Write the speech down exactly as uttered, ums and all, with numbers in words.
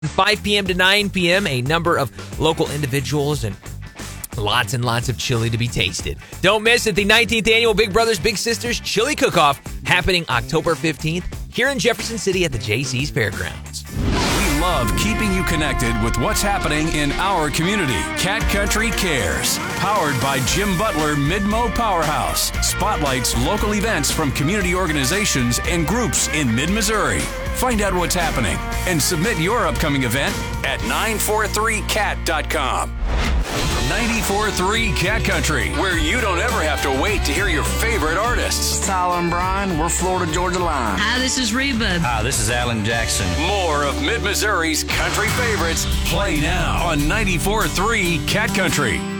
five p.m. to nine p.m., a number of local individuals and lots and lots of chili to be tasted. Don't miss it, the nineteenth Annual Big Brothers Big Sisters Chili Cook-Off happening October fifteenth here in Jefferson City at the J C's Fairgrounds. We love keeping you connected with what's happening in our community. Cat Country Cares, powered by Jim Butler Mid-Mo Powerhouse, spotlights local events from community organizations and groups in mid-Missouri. Find out what's happening and submit your upcoming event at nine four three cat dot com. ninety-four point three Cat Country, where you don't ever have to wait to hear your favorite artists. Tyler and Brian, we're Florida Georgia Line. Hi, this is Reba. Hi, this is Alan Jackson. More of Mid-Missouri's country favorites play now on ninety-four point three Cat Country.